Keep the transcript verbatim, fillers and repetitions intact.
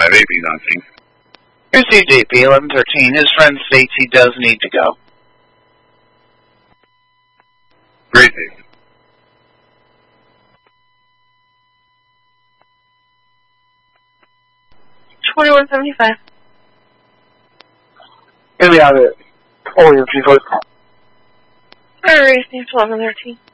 five eight B launching. Received eight B eleven thirteen. His friend states he does need to go. Great day. twenty-one seventy-five. Here we have it. Only a few foot. I received eleven thirteen.